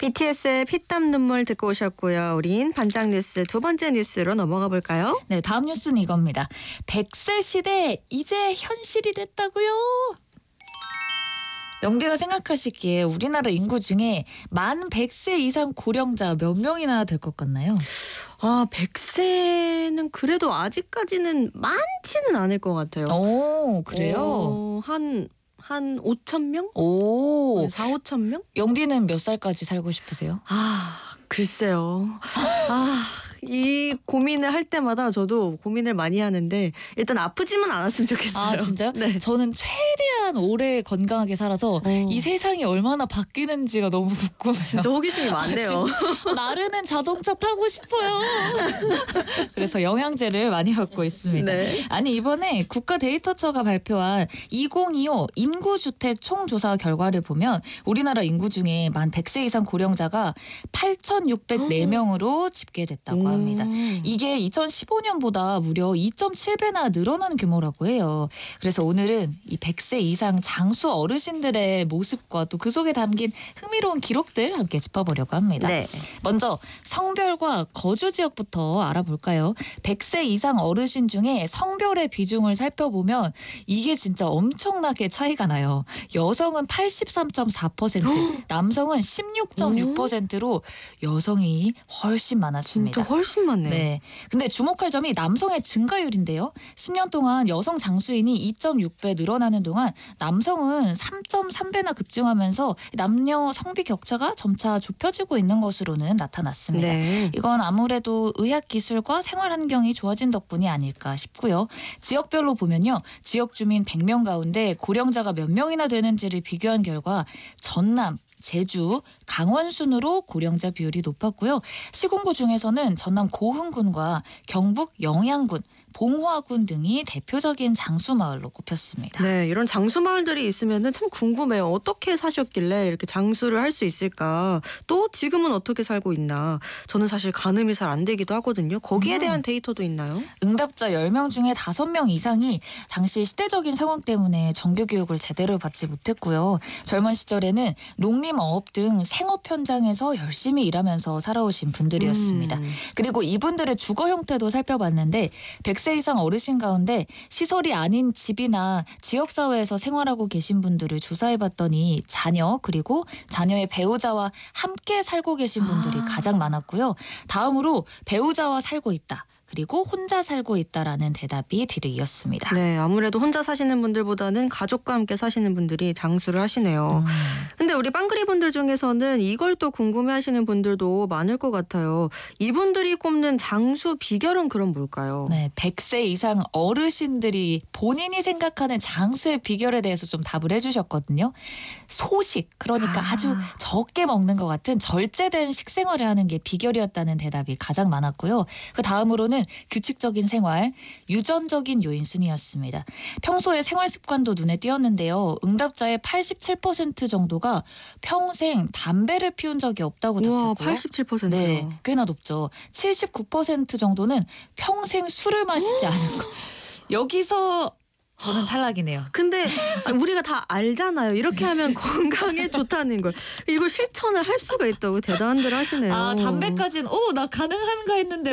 BTS의 피땀 눈물 듣고 오셨고요. 우린 반짝 뉴스 두 번째 뉴스로 넘어가 볼까요? 네, 다음 뉴스는 이겁니다. 100세 시대 이제 현실이 됐다고요. 영디가 생각하시기에 우리나라 인구 중에 만 100세 이상 고령자 몇 명이나 될 것 같나요? 100세는 그래도 아직까지는 많지는 않을 것 같아요. 오, 그래요? 한 5천 명? 오, 4, 5천 명? 영디는 몇 살까지 살고 싶으세요? 글쎄요. 이 고민을 할 때마다 저도 고민을 많이 하는데 일단 아프지만 않았으면 좋겠어요. 아, 진짜요? 네. 저는 최대한 오래 건강하게 살아서 이 세상이 얼마나 바뀌는지가 너무 궁금해요. 진짜 호기심이 많네요. 나르는 자동차 타고 싶어요. 그래서 영양제를 많이 먹고 있습니다. 네. 아니, 이번에 국가데이터처가 발표한 2025 인구주택 총조사 결과를 보면 우리나라 인구 중에 만 100세 이상 고령자가 8,604명으로 집계됐다고 합니다. 이게 2015년보다 무려 2.7배나 늘어난 규모라고 해요. 그래서 오늘은 이 100세 이상 장수 어르신들의 모습과 또 그 속에 담긴 흥미로운 기록들 함께 짚어보려고 합니다. 네. 먼저 성별과 거주 지역부터 알아볼까요? 100세 이상 어르신 중에 성별의 비중을 살펴보면 이게 진짜 엄청나게 차이가 나요. 여성은 83.4%, 남성은 16.6%로 여성이 훨씬 많았습니다. 진짜 훨씬 많네요. 네. 근데 주목할 점이 남성의 증가율인데요. 10년 동안 여성 장수인이 2.6배 늘어나는 동안 남성은 3.3배나 급증하면서 남녀 성비 격차가 점차 좁혀지고 있는 것으로는 나타났습니다. 네. 이건 아무래도 의학 기술과 생활 환경이 좋아진 덕분이 아닐까 싶고요. 지역별로 보면요. 지역 주민 100명 가운데 고령자가 몇 명이나 되는지를 비교한 결과 전남, 제주, 강원 순으로 고령자 비율이 높았고요. 시군구 중에서는 전남 고흥군과 경북 영양군, 봉화군 등이 대표적인 장수마을로 꼽혔습니다. 네, 이런 장수 마을들이 있으면은 참 궁금해요. 어떻게 사셨길래 이렇게 장수를 할 수 있을까? 또 지금은 어떻게 살고 있나? 저는 사실 가늠이 잘 안 되기도 하거든요. 거기에 대한 데이터도 있나요? 응답자 10명 중에 5명 이상이 당시 시대적인 상황 때문에 정규 교육을 제대로 받지 못했고요. 젊은 시절에는 농림어업 등 생업 현장에서 열심히 일하면서 살아오신 분들이었습니다. 그리고 이분들의 주거 형태도 살펴봤는데 100세 이상 어르신 가운데 시설이 아닌 집이나 지역사회에서 생활하고 계신 분들을 조사해봤더니 자녀 그리고 자녀의 배우자와 함께 살고 계신 분들이 가장 많았고요. 다음으로 배우자와 살고 있다. 그리고 혼자 살고 있다라는 대답이 뒤를 이었습니다. 네, 아무래도 혼자 사시는 분들보다는 가족과 함께 사시는 분들이 장수를 하시네요. 근데 우리 빵그리 분들 중에서는 이걸 또 궁금해하시는 분들도 많을 것 같아요. 이분들이 꼽는 장수 비결은 그럼 뭘까요? 네, 100세 이상 어르신들이 본인이 생각하는 장수의 비결에 대해서 좀 답을 해주셨거든요. 소식, 그러니까 아주 적게 먹는 것 같은 절제된 식생활을 하는 게 비결이었다는 대답이 가장 많았고요. 그 다음으로는 규칙적인 생활, 유전적인 요인 순이었습니다. 평소에 생활 습관도 눈에 띄었는데요. 응답자의 87% 정도가 평생 담배를 피운 적이 없다고 우와, 답했고요. 87%요. 네, 꽤나 높죠. 79% 정도는 평생 술을 마시지 않은 거. 여기서 저는 탈락이네요. 근데 우리가 다 알잖아요. 이렇게 하면 건강에 좋다는 걸. 이걸 실천을 할 수가 있다고 대단한들 하시네요. 담배까지는 나 가능한가 했는데